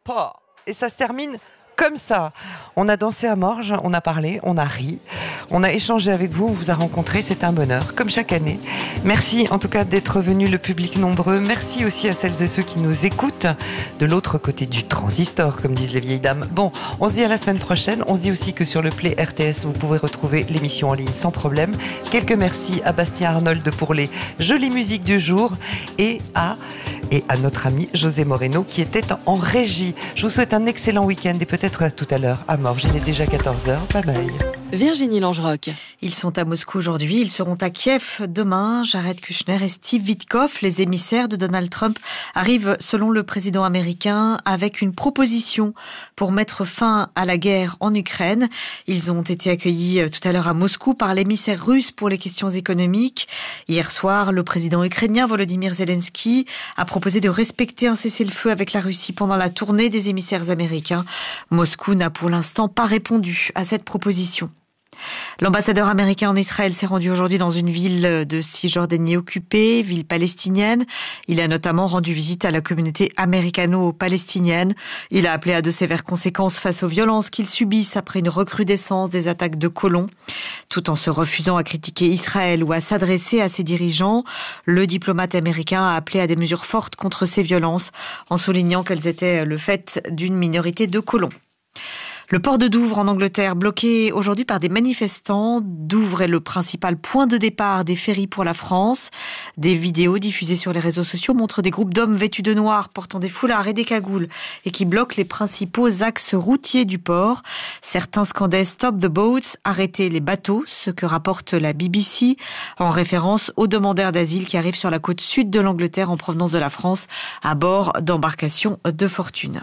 pas. Et ça se termine comme ça. On a dansé à Morges, on a parlé, on a ri, on a échangé avec vous, on vous a rencontré, c'est un bonheur, comme chaque année. Merci en tout cas d'être venus, le public nombreux. Merci aussi à celles et ceux qui nous écoutent de l'autre côté du transistor, comme disent les vieilles dames. Bon, on se dit à la semaine prochaine. On se dit aussi que sur le Play RTS, vous pouvez retrouver l'émission en ligne sans problème. Quelques merci à Bastien Arnold pour les jolies musiques du jour et à notre ami José Moreno qui était en régie. Je vous souhaite un excellent week-end et peut-être à tout à l'heure à Morges. Il est déjà 14h. Bye bye. Virginie Langerock. Ils sont à Moscou aujourd'hui, ils seront à Kiev demain. Jared Kushner et Steve Witkoff, les émissaires de Donald Trump, arrivent selon le président américain avec une proposition pour mettre fin à la guerre en Ukraine. Ils ont été accueillis tout à l'heure à Moscou par l'émissaire russe pour les questions économiques. Hier soir, le président ukrainien Volodymyr Zelensky a proposé de respecter un cessez-le-feu avec la Russie pendant la tournée des émissaires américains. Moscou n'a pour l'instant pas répondu à cette proposition. L'ambassadeur américain en Israël s'est rendu aujourd'hui dans une ville de Cisjordanie occupée, ville palestinienne. Il a notamment rendu visite à la communauté américano-palestinienne. Il a appelé à de sévères conséquences face aux violences qu'ils subissent après une recrudescence des attaques de colons. Tout en se refusant à critiquer Israël ou à s'adresser à ses dirigeants, le diplomate américain a appelé à des mesures fortes contre ces violences, en soulignant qu'elles étaient le fait d'une minorité de colons. Le port de Douvres en Angleterre, bloqué aujourd'hui par des manifestants. Douvres est le principal point de départ des ferries pour la France. Des vidéos diffusées sur les réseaux sociaux montrent des groupes d'hommes vêtus de noir, portant des foulards et des cagoules, et qui bloquent les principaux axes routiers du port. Certains scandaient « Stop the boats », arrêtez les bateaux, ce que rapporte la BBC, en référence aux demandeurs d'asile qui arrivent sur la côte sud de l'Angleterre en provenance de la France, à bord d'embarcations de fortune.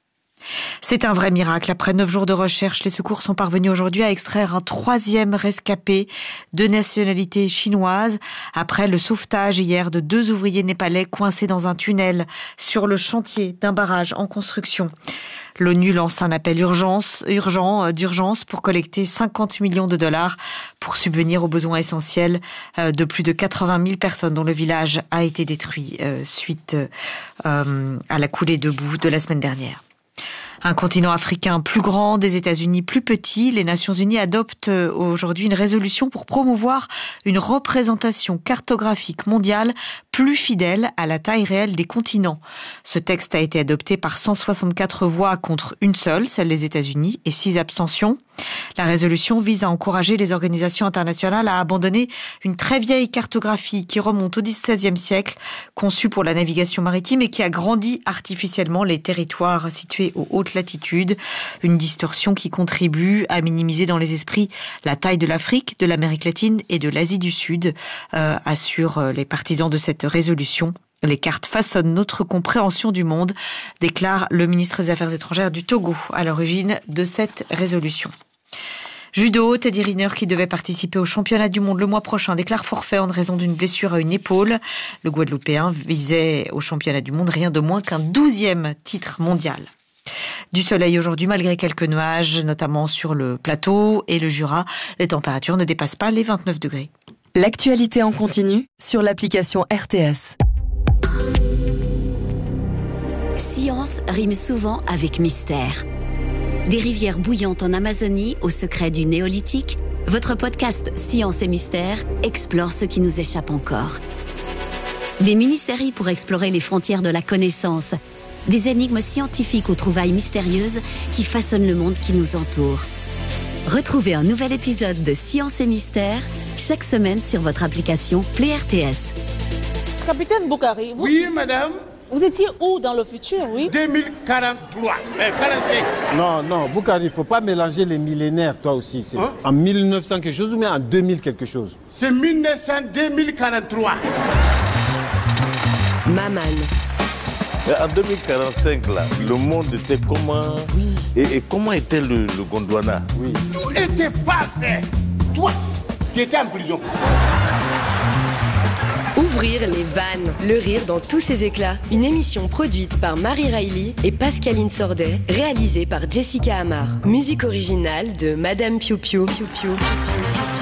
C'est un vrai miracle. Après 9 jours de recherche, les secours sont parvenus aujourd'hui à extraire un 3e rescapé de nationalité chinoise après le sauvetage hier de 2 ouvriers népalais coincés dans un tunnel sur le chantier d'un barrage en construction. L'ONU lance un appel urgent d'urgence pour collecter 50 millions de dollars pour subvenir aux besoins essentiels de plus de 80 000 personnes dont le village a été détruit suite à la coulée de boue de la semaine dernière. Un continent africain plus grand, des États-Unis plus petits, les Nations Unies adoptent aujourd'hui une résolution pour promouvoir une représentation cartographique mondiale plus fidèle à la taille réelle des continents. Ce texte a été adopté par 164 voix contre une seule, celle des États-Unis, et 6 abstentions. La résolution vise à encourager les organisations internationales à abandonner une très vieille cartographie qui remonte au XVIe siècle, conçue pour la navigation maritime et qui a grandi artificiellement les territoires situés aux hautes latitudes. Une distorsion qui contribue à minimiser dans les esprits la taille de l'Afrique, de l'Amérique latine et de l'Asie du Sud, assurent les partisans de cette résolution. Les cartes façonnent notre compréhension du monde, déclare le ministre des Affaires étrangères du Togo à l'origine de cette résolution. Judo, Teddy Riner, qui devait participer au championnat du monde le mois prochain, déclare forfait en raison d'une blessure à une épaule. Le Guadeloupéen visait au championnat du monde rien de moins qu'un 12e titre mondial. Du soleil aujourd'hui malgré quelques nuages, notamment sur le plateau et le Jura. Les températures ne dépassent pas les 29 degrés. L'actualité en continu sur l'application RTS. Science rime souvent avec mystère. Des rivières bouillantes en Amazonie au secret du néolithique, votre podcast Science et Mystère explore ce qui nous échappe encore. Des mini-séries pour explorer les frontières de la connaissance, des énigmes scientifiques aux trouvailles mystérieuses qui façonnent le monde qui nous entoure. Retrouvez un nouvel épisode de Science et Mystère chaque semaine sur votre application Play RTS. Capitaine Boukari, Oui, madame. vous étiez où dans le futur, oui? 2043, 45. Non, Boukari, il ne faut pas mélanger les millénaires, toi aussi. C'est en 1900 quelque chose ou bien en 2000 quelque chose? C'est 1900-2043. Maman. En 2045, là, le monde était comment? Oui. Et comment était le Gondwana? Oui. Tout était parfait. Toi, tu étais en prison. Ouvrir les vannes, le rire dans tous ses éclats. Une émission produite par Marie Riley et Pascaline Sordet, réalisée par Jessica Amar. Musique originale de Madame Piu Piu.